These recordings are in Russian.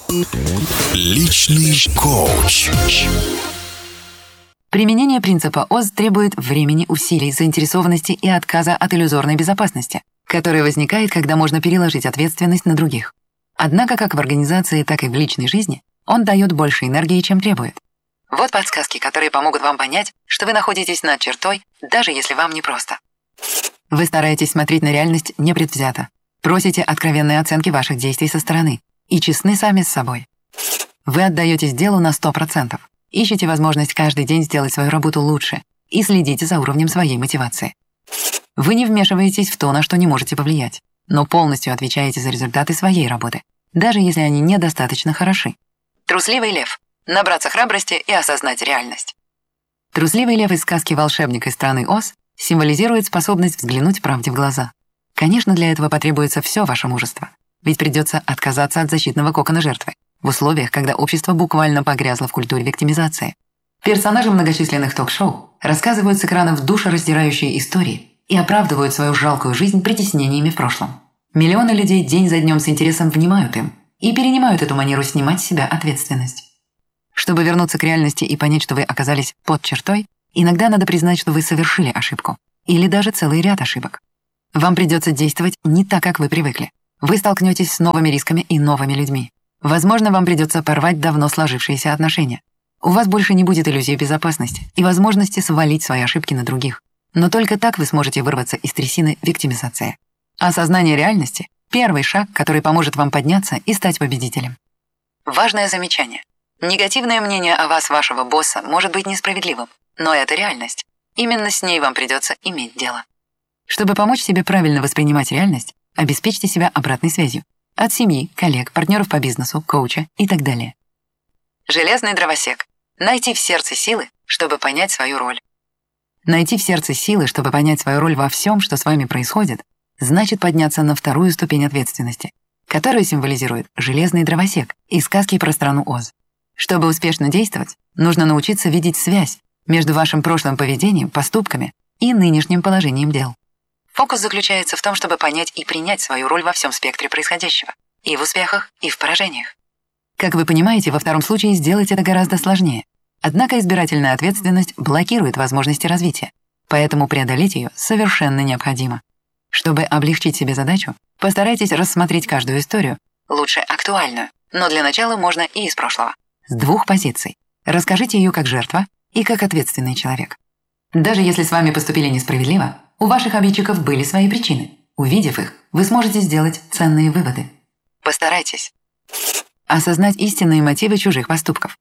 Личный коуч. Применение принципа ОЗ требует времени, усилий, заинтересованности и отказа от иллюзорной безопасности, которая возникает, когда можно переложить ответственность на других. Однако как в организации, так и в личной жизни он дает больше энергии, чем требует. Вот подсказки, которые помогут вам понять, что вы находитесь над чертой, даже если вам непросто. Вы стараетесь смотреть на реальность непредвзято, просите откровенной оценки ваших действий со стороны и честны сами с собой. Вы отдаетесь делу на 100%, ищете возможность каждый день сделать свою работу лучше и следите за уровнем своей мотивации. Вы не вмешиваетесь в то, на что не можете повлиять, но полностью отвечаете за результаты своей работы, даже если они недостаточно хороши. Трусливый лев. Набраться храбрости и осознать реальность. Трусливый лев из сказки «Волшебник из страны Оз» символизирует способность взглянуть правде в глаза. Конечно, для этого потребуется все ваше мужество, ведь придется отказаться от защитного кокона жертвы в условиях, когда общество буквально погрязло в культуре виктимизации. Персонажи многочисленных ток-шоу рассказывают с экранов душераздирающие истории и оправдывают свою жалкую жизнь притеснениями в прошлом. Миллионы людей день за днем с интересом внимают им и перенимают эту манеру снимать с себя ответственность. Чтобы вернуться к реальности и понять, что вы оказались под чертой, иногда надо признать, что вы совершили ошибку или даже целый ряд ошибок. Вам придется действовать не так, как вы привыкли. Вы столкнетесь с новыми рисками и новыми людьми. Возможно, вам придется порвать давно сложившиеся отношения. У вас больше не будет иллюзии безопасности и возможности свалить свои ошибки на других. Но только так вы сможете вырваться из трясины виктимизации. Осознание реальности – первый шаг, который поможет вам подняться и стать победителем. Важное замечание. Негативное мнение о вас вашего босса может быть несправедливым, но это реальность. Именно с ней вам придется иметь дело. Чтобы помочь себе правильно воспринимать реальность, обеспечьте себя обратной связью от семьи, коллег, партнеров по бизнесу, коуча и так далее. Железный дровосек. Найти в сердце силы, чтобы понять свою роль. Найти в сердце силы, чтобы понять свою роль во всем, что с вами происходит, значит подняться на вторую ступень ответственности, которую символизирует железный дровосек из сказки про страну Оз. Чтобы успешно действовать, нужно научиться видеть связь между вашим прошлым поведением, поступками и нынешним положением дел. Фокус заключается в том, чтобы понять и принять свою роль во всем спектре происходящего, и в успехах, и в поражениях. Как вы понимаете, во втором случае сделать это гораздо сложнее. Однако избирательная ответственность блокирует возможности развития, поэтому преодолеть ее совершенно необходимо. Чтобы облегчить себе задачу, постарайтесь рассмотреть каждую историю, лучше актуальную, но для начала можно и из прошлого. С двух позиций. Расскажите ее как жертва и как ответственный человек. Даже если с вами поступили несправедливо, у ваших обидчиков были свои причины. Увидев их, вы сможете сделать ценные выводы. Постарайтесь осознать истинные мотивы чужих поступков.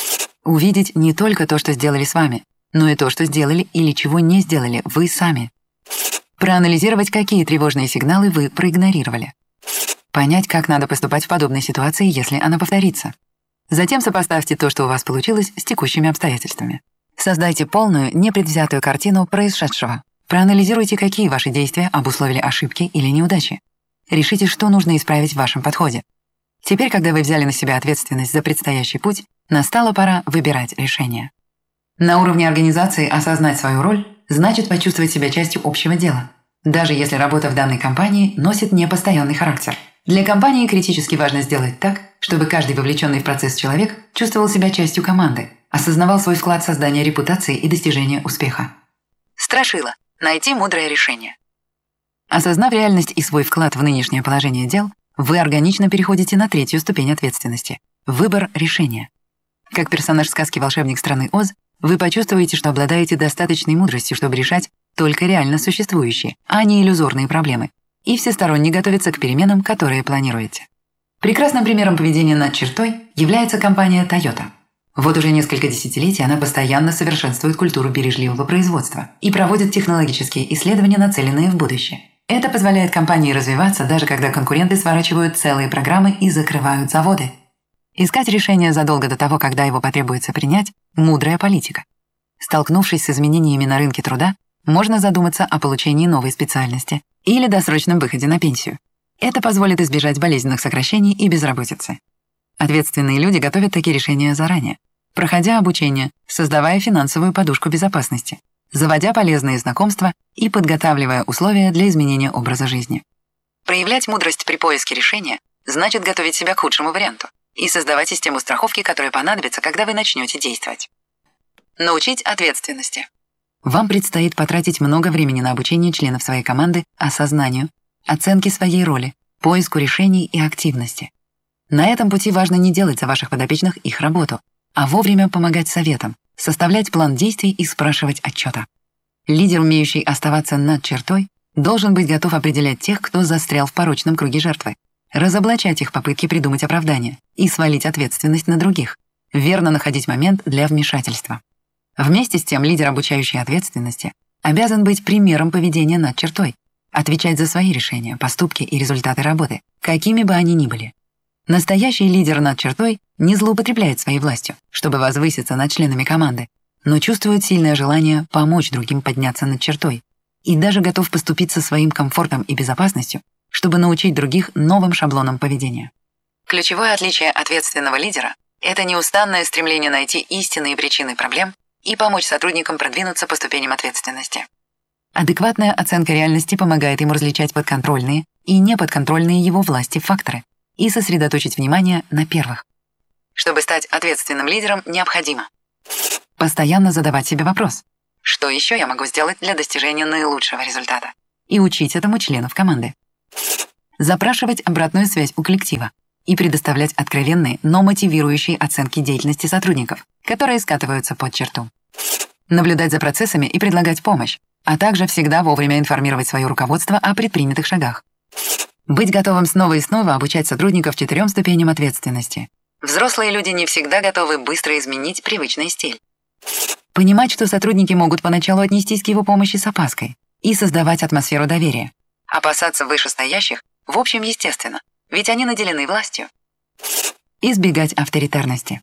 Увидеть не только то, что сделали с вами, но и то, что сделали или чего не сделали вы сами. Проанализировать, какие тревожные сигналы вы проигнорировали. Понять, как надо поступать в подобной ситуации, если она повторится. Затем сопоставьте то, что у вас получилось, с текущими обстоятельствами. Создайте полную, непредвзятую картину происшедшего. Проанализируйте, какие ваши действия обусловили ошибки или неудачи. Решите, что нужно исправить в вашем подходе. Теперь, когда вы взяли на себя ответственность за предстоящий путь, настала пора выбирать решение. На уровне организации осознать свою роль значит почувствовать себя частью общего дела, даже если работа в данной компании носит непостоянный характер. Для компании критически важно сделать так, чтобы каждый вовлеченный в процесс человек чувствовал себя частью команды, осознавал свой вклад в создание репутации и достижение успеха. Страшила. Найти мудрое решение. Осознав реальность и свой вклад в нынешнее положение дел, вы органично переходите на третью ступень ответственности – выбор решения. Как персонаж сказки «Волшебник страны Оз», вы почувствуете, что обладаете достаточной мудростью, чтобы решать только реально существующие, а не иллюзорные проблемы, и всесторонне готовиться к переменам, которые планируете. Прекрасным примером поведения над чертой является компания Toyota. Вот уже несколько десятилетий она постоянно совершенствует культуру бережливого производства и проводит технологические исследования, нацеленные в будущее. Это позволяет компании развиваться, даже когда конкуренты сворачивают целые программы и закрывают заводы. Искать решение задолго до того, когда его потребуется принять – мудрая политика. Столкнувшись с изменениями на рынке труда, можно задуматься о получении новой специальности или досрочном выходе на пенсию. Это позволит избежать болезненных сокращений и безработицы. Ответственные люди готовят такие решения заранее, проходя обучение, создавая финансовую подушку безопасности, заводя полезные знакомства и подготавливая условия для изменения образа жизни. Проявлять мудрость при поиске решения значит готовить себя к худшему варианту, и создавать систему страховки, которая понадобится, когда вы начнете действовать. Научить ответственности. Вам предстоит потратить много времени на обучение членов своей команды осознанию, оценке своей роли, поиску решений и активности. На этом пути важно не делать за ваших подопечных их работу, а вовремя помогать советам, составлять план действий и спрашивать отчета. Лидер, умеющий оставаться над чертой, должен быть готов определять тех, кто застрял в порочном круге жертвы, разоблачать их попытки придумать оправдания и свалить ответственность на других, верно находить момент для вмешательства. Вместе с тем лидер, обучающий ответственности, обязан быть примером поведения над чертой, отвечать за свои решения, поступки и результаты работы, какими бы они ни были. Настоящий лидер над чертой не злоупотребляет своей властью, чтобы возвыситься над членами команды, но чувствует сильное желание помочь другим подняться над чертой и даже готов поступиться своим комфортом и безопасностью, чтобы научить других новым шаблонам поведения. Ключевое отличие ответственного лидера — это неустанное стремление найти истинные причины проблем и помочь сотрудникам продвинуться по ступеням ответственности. Адекватная оценка реальности помогает ему различать подконтрольные и неподконтрольные его власти факторы и сосредоточить внимание на первых. Чтобы стать ответственным лидером, необходимо постоянно задавать себе вопрос: что еще я могу сделать для достижения наилучшего результата? И учить этому членов команды. Запрашивать обратную связь у коллектива и предоставлять откровенные, но мотивирующие оценки деятельности сотрудников, которые скатываются под черту. Наблюдать за процессами и предлагать помощь, а также всегда вовремя информировать свое руководство о предпринятых шагах. Быть готовым снова и снова обучать сотрудников 4 ступеням ответственности. Взрослые люди не всегда готовы быстро изменить привычный стиль. Понимать, что сотрудники могут поначалу отнестись к его помощи с опаской и создавать атмосферу доверия. Опасаться вышестоящих, в общем, естественно, ведь они наделены властью. Избегать авторитарности.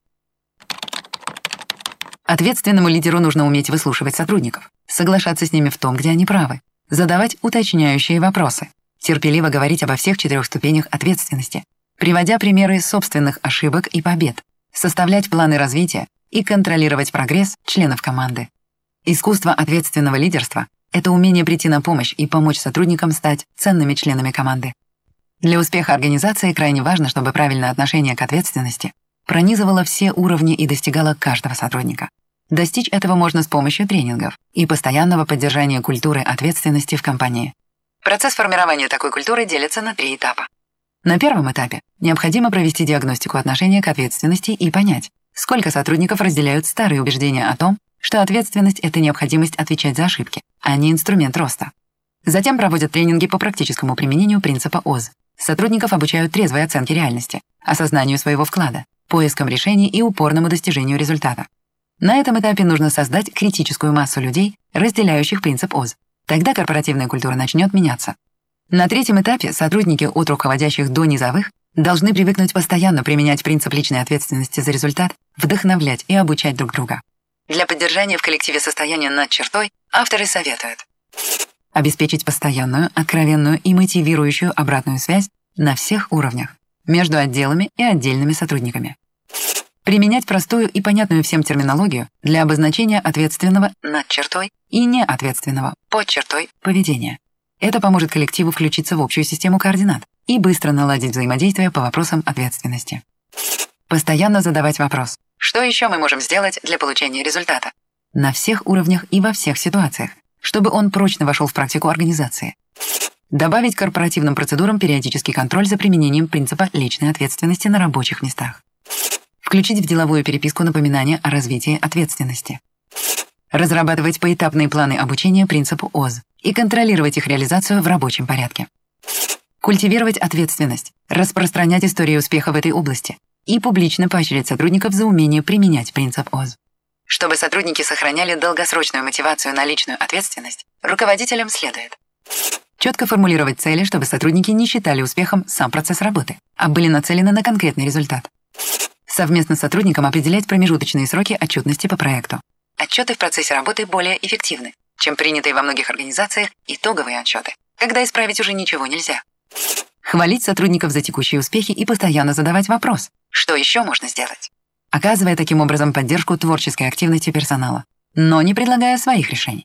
Ответственному лидеру нужно уметь выслушивать сотрудников, соглашаться с ними в том, где они правы, задавать уточняющие вопросы, терпеливо говорить обо всех 4 ступенях ответственности, приводя примеры собственных ошибок и побед, составлять планы развития и контролировать прогресс членов команды. Искусство ответственного лидерства — это умение прийти на помощь и помочь сотрудникам стать ценными членами команды. Для успеха организации крайне важно, чтобы правильное отношение к ответственности пронизывало все уровни и достигало каждого сотрудника. Достичь этого можно с помощью тренингов и постоянного поддержания культуры ответственности в компании. Процесс формирования такой культуры делится на 3 этапа. На первом этапе необходимо провести диагностику отношения к ответственности и понять, сколько сотрудников разделяют старые убеждения о том, что ответственность — это необходимость отвечать за ошибки, а не инструмент роста. Затем проводят тренинги по практическому применению принципа ОЗ. Сотрудников обучают трезвой оценке реальности, осознанию своего вклада, поискам решений и упорному достижению результата. На этом этапе нужно создать критическую массу людей, разделяющих принцип ОЗ. Тогда корпоративная культура начнет меняться. На 3-м этапе сотрудники от руководящих до низовых должны привыкнуть постоянно применять принцип личной ответственности за результат, вдохновлять и обучать друг друга. Для поддержания в коллективе состояния над чертой авторы советуют обеспечить постоянную, откровенную и мотивирующую обратную связь на всех уровнях, между отделами и отдельными сотрудниками. Применять простую и понятную всем терминологию для обозначения ответственного над чертой и неответственного под чертой поведения. Это поможет коллективу включиться в общую систему координат и быстро наладить взаимодействие по вопросам ответственности. Постоянно задавать вопрос: что еще мы можем сделать для получения результата? На всех уровнях и во всех ситуациях, чтобы он прочно вошел в практику организации. Добавить к корпоративным процедурам периодический контроль за применением принципа личной ответственности на рабочих местах. Включить в деловую переписку напоминания о развитии ответственности. Разрабатывать поэтапные планы обучения принципу ОЗ и контролировать их реализацию в рабочем порядке. Культивировать ответственность, распространять истории успеха в этой области и публично поощрять сотрудников за умение применять принцип ОЗ. Чтобы сотрудники сохраняли долгосрочную мотивацию на личную ответственность, руководителям следует четко формулировать цели, чтобы сотрудники не считали успехом сам процесс работы, а были нацелены на конкретный результат. Совместно с сотрудником определять промежуточные сроки отчетности по проекту. Отчеты в процессе работы более эффективны, чем принятые во многих организациях итоговые отчеты, когда исправить уже ничего нельзя. Хвалить сотрудников за текущие успехи и постоянно задавать вопрос: что еще можно сделать? Оказывая таким образом поддержку творческой активности персонала, но не предлагая своих решений.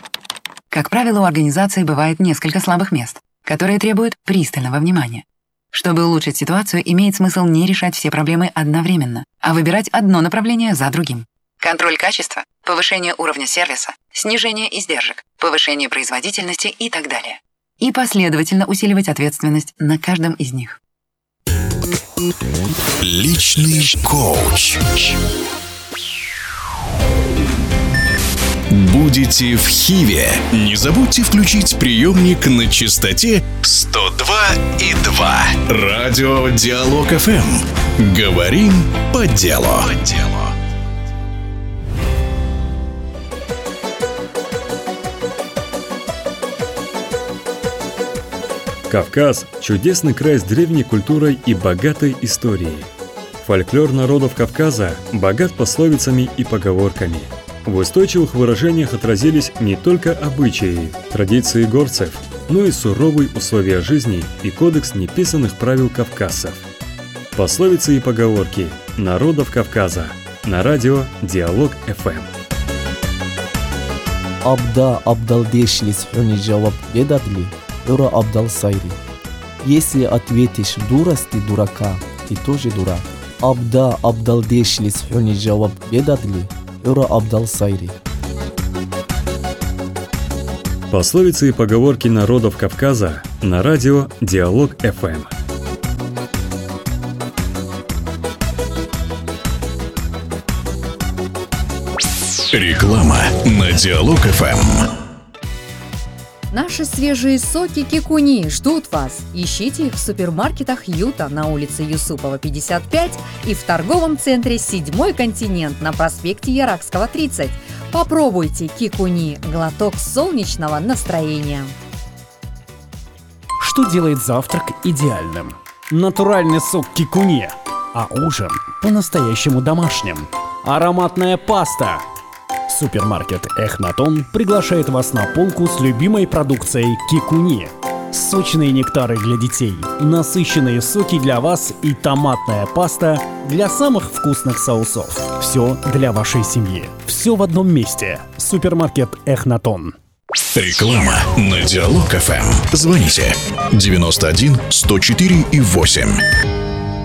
Как правило, у организации бывает несколько слабых мест, которые требуют пристального внимания. Чтобы улучшить ситуацию, имеет смысл не решать все проблемы одновременно, а выбирать одно направление за другим. Контроль качества, повышение уровня сервиса, снижение издержек, повышение производительности и так далее. И последовательно усиливать ответственность на каждом из них. Личный коуч. Будете в Хиве? Не забудьте включить приемник на частоте 102,2. Радио Диалог ФМ. Говорим по делу. Кавказ – чудесный край с древней культурой и богатой историей. Фольклор народов Кавказа богат пословицами и поговорками. В устойчивых выражениях отразились не только обычаи, традиции горцев, но и суровые условия жизни и кодекс неписанных правил кавказцев. Пословицы и поговорки народов Кавказа на радио Диалог ФМ. Абда абдалдешлис хуни жаваб ведадли, ура абдал сайри. Если ответишь дурости дурака, ты тоже дурак. Абда абдалдешлис хуни жаваб ведадли, ура абдал сайри. Пословицы и поговорки народов Кавказа на радио Диалог ФМ. Реклама на Диалог ФМ. Наши свежие соки Кикуни ждут вас. Ищите их в супермаркетах Юта на улице Юсупова, 55 и в торговом центре «Седьмой континент» на проспекте Яракского, 30. Попробуйте Кикуни – глоток солнечного настроения. Что делает завтрак идеальным? Натуральный сок Кикуни, а ужин по-настоящему домашним. Ароматная паста. Супермаркет Эхнатон приглашает вас на полку с любимой продукцией Кикуни. Сочные нектары для детей, насыщенные соки для вас и томатная паста для самых вкусных соусов. Все для вашей семьи. Все в одном месте. Супермаркет Эхнатон. Реклама на Диалог ФМ. Звоните 91 104 и 8.